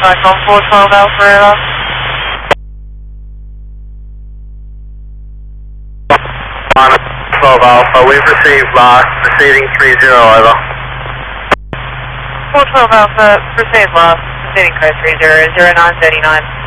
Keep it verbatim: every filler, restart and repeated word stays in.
Back on four twelve Alpha Air. On twelve Alpha, we've received loss, proceeding three zero, over. four twelve Alpha, proceed loss, proceeding code three zero, zero nine thirty-nine.